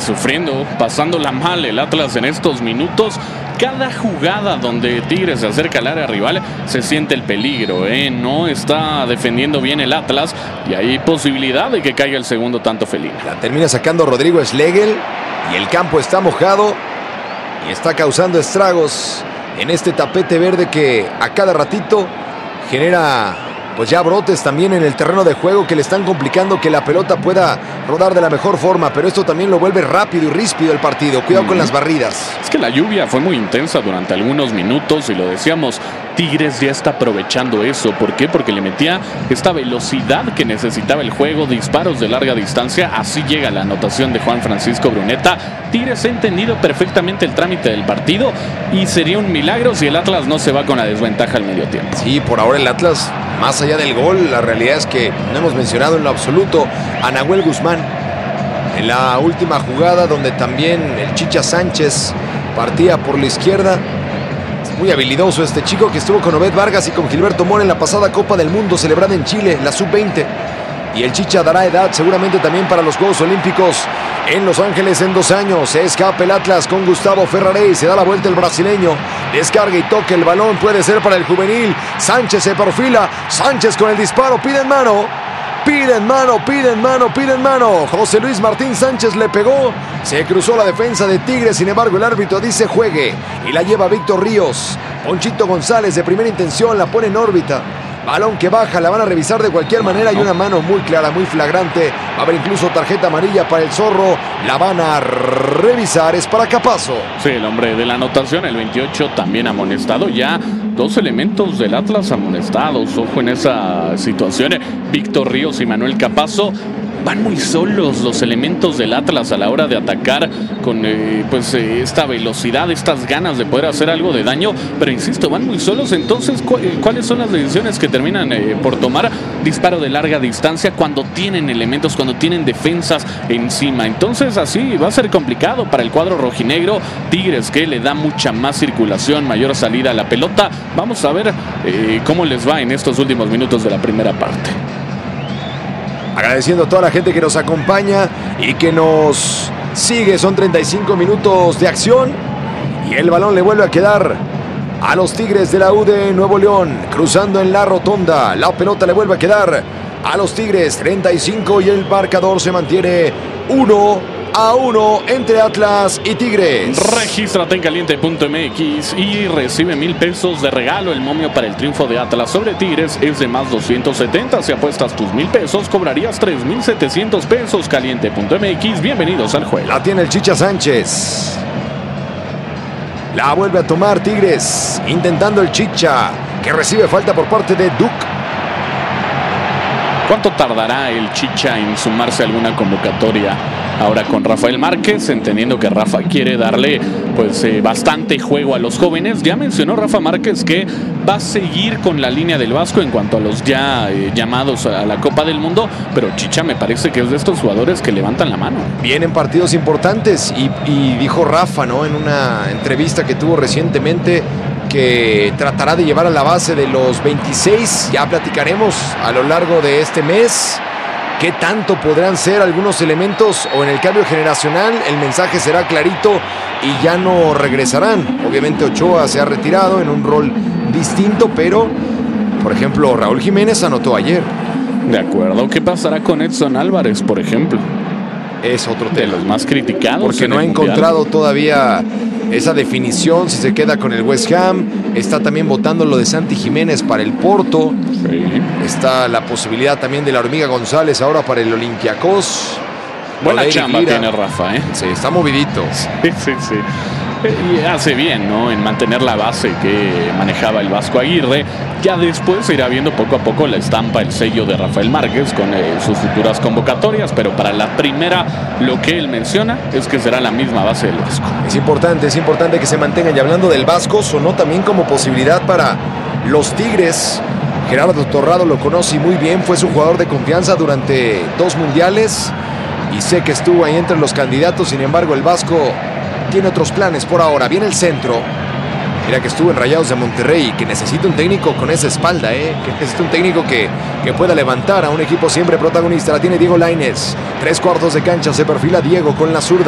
sufriendo, pasándola mal el Atlas en estos minutos. Cada jugada donde Tigres se acerca al área rival se siente el peligro, no está defendiendo bien el Atlas y hay posibilidad de que caiga el segundo tanto felino. La termina sacando Rodrigo Schlegel y el campo está mojado y está causando estragos en este tapete verde que a cada ratito genera pues ya brotes también en el terreno de juego que le están complicando que la pelota pueda rodar de la mejor forma, pero esto también lo vuelve rápido y ríspido el partido. Cuidado con las barridas. Es que la lluvia fue muy intensa durante algunos minutos y lo decíamos, Tigres ya está aprovechando eso. ¿Por qué? Porque le metía esta velocidad que necesitaba el juego, disparos de larga distancia, así llega la anotación de Juan Francisco Bruneta. Tigres ha entendido perfectamente el trámite del partido y sería un milagro si el Atlas no se va con la desventaja al medio tiempo. Sí, por ahora el Atlas, más allá del gol, la realidad es que no hemos mencionado en lo absoluto a Nahuel Guzmán en la última jugada donde también el Chicha Sánchez partía por la izquierda. Es muy habilidoso este chico que estuvo con Obed Vargas y con Gilberto Mora en la pasada Copa del Mundo celebrada en Chile, la Sub-20. Y el Chicha dará edad seguramente también para los Juegos Olímpicos en Los Ángeles en 2 años. Se escapa el Atlas con Gustavo Ferrarey. Se da la vuelta el brasileño. Descarga y toca el balón. Puede ser para el juvenil. Sánchez se perfila. Sánchez con el disparo. Piden mano. Piden mano, piden mano, piden mano. José Luis Martín Sánchez le pegó. Se cruzó la defensa de Tigres. Sin embargo, el árbitro dice juegue. Y la lleva Víctor Ríos. Ponchito González de primera intención la pone en órbita. Balón que baja, la van a revisar de cualquier manera. Hay una mano muy clara, muy flagrante. Va a haber incluso tarjeta amarilla para el Zorro. La van a revisar, es para Capazo. Sí, el hombre de la anotación, el 28, también amonestado. Ya 2 elementos del Atlas amonestados. Ojo en esa situación. Víctor Ríos y Manuel Capazo. Van muy solos los elementos del Atlas a la hora de atacar con esta velocidad, estas ganas de poder hacer algo de daño, pero insisto, van muy solos. Entonces, ¿cuáles son las decisiones que terminan por tomar? Disparo de larga distancia cuando tienen elementos, cuando tienen defensas encima. Entonces así va a ser complicado para el cuadro rojinegro. Tigres que le da mucha más circulación, mayor salida a la pelota. Vamos a ver cómo les va en estos últimos minutos de la primera parte. Agradeciendo a toda la gente que nos acompaña y que nos sigue. Son 35 minutos de acción y el balón le vuelve a quedar a los Tigres de la U de Nuevo León. Cruzando en la rotonda, la pelota le vuelve a quedar a los Tigres. 35 y el marcador se mantiene 1-1 entre Atlas y Tigres. Regístrate en caliente.mx y recibe 1,000 pesos de regalo. El momio para el triunfo de Atlas sobre Tigres es de más 270. Si apuestas tus 1,000 pesos, cobrarías 3,700 pesos. Caliente.mx, bienvenidos al juego. La tiene el Chicha Sánchez. La vuelve a tomar Tigres, intentando el Chicha, que recibe falta por parte de Duke. ¿Cuánto tardará el Chicha en sumarse a alguna convocatoria ahora con Rafael Márquez? Entendiendo que Rafa quiere darle bastante juego a los jóvenes. Ya mencionó Rafa Márquez que va a seguir con la línea del Vasco en cuanto a los ya llamados a la Copa del Mundo, pero Chicha me parece que es de estos jugadores que levantan la mano. Vienen partidos importantes y dijo Rafa, ¿no?, en una entrevista que tuvo recientemente, que tratará de llevar a la base de los 26. Ya platicaremos a lo largo de este mes qué tanto podrán ser algunos elementos, o en el cambio generacional el mensaje será clarito y ya no regresarán. Obviamente Ochoa se ha retirado en un rol distinto, pero por ejemplo Raúl Jiménez anotó ayer. De acuerdo. ¿Qué pasará con Edson Álvarez, por ejemplo? Es otro tema. De los más criticados. Porque no ha encontrado todavía esa definición, si se queda con el West Ham. Está también votando lo de Santi Jiménez para el Porto. Sí. Está la posibilidad también de la Hormiga González ahora para el Olympiacos. Buena chamba tiene Rafa, Sí, está movidito. Sí. Y hace bien, ¿no?, en mantener la base que manejaba el Vasco Aguirre. Ya después se irá viendo poco a poco la estampa, el sello de Rafael Márquez con sus futuras convocatorias, pero para la primera lo que él menciona es que será la misma base del Vasco. Es importante que se mantengan. Y hablando del Vasco, sonó también como posibilidad para los Tigres. Gerardo Torrado lo conoce muy bien, fue su jugador de confianza durante 2 mundiales y sé que estuvo ahí entre los candidatos. Sin embargo, el Vasco tiene otros planes por ahora. Viene el centro. Mira que estuvo en Rayados de Monterrey, que necesita un técnico con esa espalda, que necesita un técnico que pueda levantar a un equipo siempre protagonista. La tiene Diego Lainez. 3 cuartos de cancha, se perfila Diego con la zurda.